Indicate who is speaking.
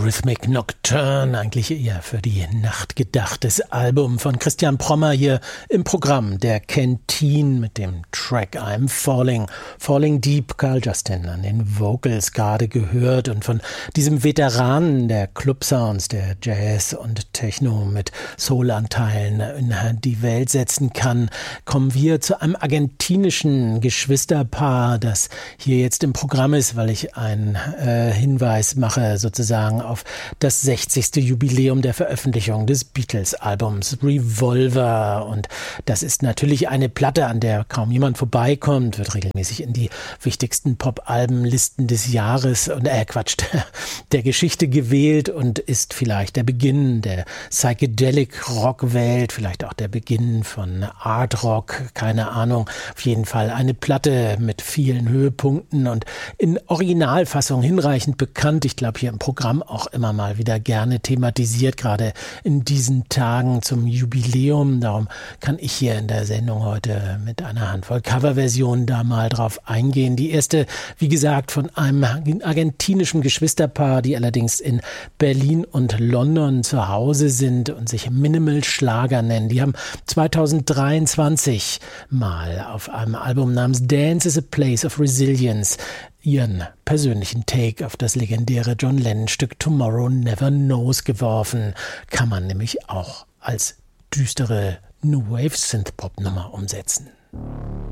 Speaker 1: Rhythmic Nocturne, eigentlich eher für die Nacht gedachtes Album von Christian Prommer hier im Programm der Canteen mit dem Track I'm Falling. Falling Deep, Carl Justin an den Vocals gerade gehört, und von diesem Veteranen der Club-Sounds, der Jazz und Techno mit Soul-Anteilen in die Welt setzen kann, kommen wir zu einem argentinischen Geschwisterpaar, das hier jetzt im Programm ist, weil ich einen Hinweis mache sozusagen auf das 60. Jubiläum der Veröffentlichung des Beatles-Albums Revolver. Und das ist natürlich eine Platte, an der kaum jemand vorbeikommt, wird regelmäßig in die wichtigsten Pop-Albenlisten des Jahres der Geschichte gewählt und ist vielleicht der Beginn der Psychedelic-Rock-Welt, vielleicht auch der Beginn von Art-Rock, keine Ahnung. Auf jeden Fall eine Platte mit vielen Höhepunkten und in Originalfassung hinreichend bekannt. Ich glaube, hier im Programm auch immer mal wieder gerne thematisiert, gerade in diesen Tagen zum Jubiläum. Darum kann ich hier in der Sendung heute mit einer Handvoll Coverversionen da mal drauf eingehen. Die erste, wie gesagt, von einem argentinischen Geschwisterpaar, die allerdings in Berlin und London zu Hause sind und sich Minimal Schlager nennen. Die haben 2023 mal auf einem Album namens Dance is a Place of Resilience ihren persönlichen Take auf das legendäre John Lennon-Stück Tomorrow Never Knows geworfen. Kann man nämlich auch als düstere New Wave Synthpop-Nummer umsetzen.